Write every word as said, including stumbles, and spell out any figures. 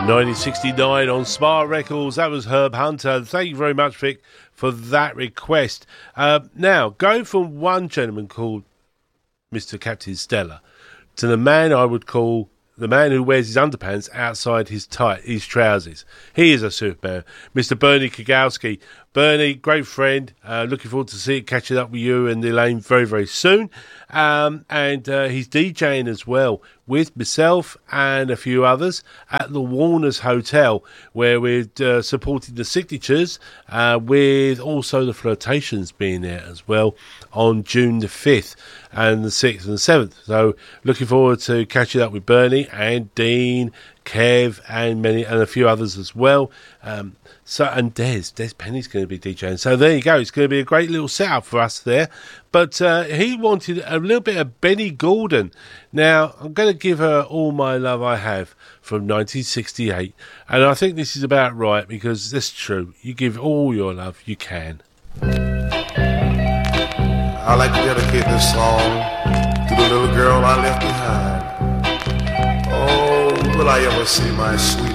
nineteen sixty-nine on Smart Records. That was Herb Hunter. Thank you very much, Vic, for that request. Uh, now, going from one gentleman called Mister Captain Stella to the man I would call the man who wears his underpants outside his tight, his trousers. He is a superman, Mister Bernie Kagowski. Bernie, great friend. Uh, looking forward to see catching up with you and Elaine very, very soon. Um, and uh, he's DJing as well with myself and a few others at the Warner's Hotel, where we're uh, supporting the Signatures, uh, with also the Flirtations being there as well on June the fifth and the sixth and the seventh. So looking forward to catching up with Bernie and Dean, Kev, and many and a few others as well. Um, so and Des, Des Penny's going to be DJing. So there you go. It's going to be a great little setup for us there. But uh, he wanted a little bit of Benny Gordon. Now I'm going to give her All My Love I Have from nineteen sixty-eight, and I think this is about right because that's true. You give all your love you can. I'd like to dedicate this song to the little girl I left behind. Oh, will I ever see my sweet